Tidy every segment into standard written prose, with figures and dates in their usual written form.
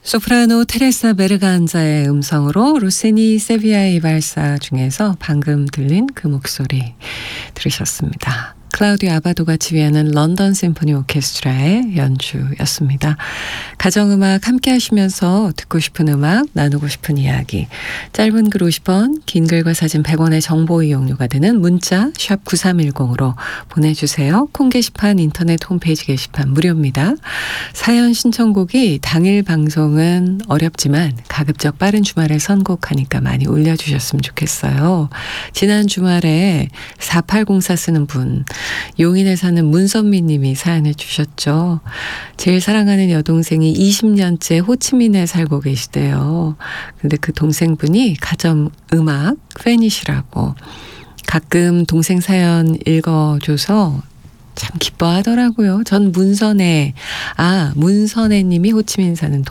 소프라노 테레사 베르간자의 음성으로 로시니 세비야의 발사 중에서 방금 들린 그 목소리 들으셨습니다. 클라우디오 아바도가 지휘하는 런던 심포니 오케스트라의 연주였습니다. 가정음악 함께 하시면서 듣고 싶은 음악, 나누고 싶은 이야기, 짧은 글 50원, 긴 글과 사진 100원의 정보 이용료가 되는 문자 샵 9310으로 보내주세요. 콩 게시판, 인터넷 홈페이지 게시판 무료입니다. 사연 신청곡이 당일 방송은 어렵지만 가급적 빠른 주말에 선곡하니까 많이 올려주셨으면 좋겠어요. 지난 주말에 4804 쓰는 분, 용인에 사는 문선미 님이 사연을 주셨죠. 제일 사랑하는 여동생이 20년째 호치민에 살고 계시대요. 근데 그 동생분이 가정음악 팬이시라고 가끔 동생 사연 읽어줘서 참 기뻐하더라고요. 전 문선혜 님이 호치민 사는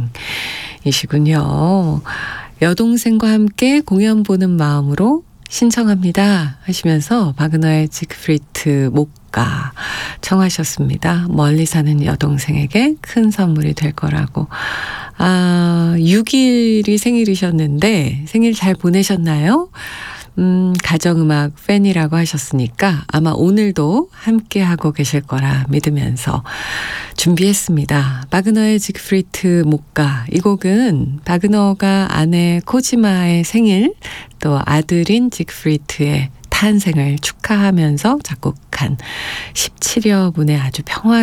동생이시군요. 여동생과 함께 공연 보는 마음으로 신청합니다 하시면서 바그너의 지크프리트 못 가 청하셨습니다. 멀리 사는 여동생에게 큰 선물이 될 거라고. 6일이 생일이셨는데 생일 잘 보내셨나요? 가정음악 팬이라고 하셨으니까 아마 오늘도 함께 하고 계실 거라 믿으면서 준비했습니다. 바그너의 지크프리트 못 가. 이 곡은 바그너가 아내 코지마의 생일, 또 아들인 지크프리트의 탄생을 축하하면서 작곡한 17여 분의 아주 평화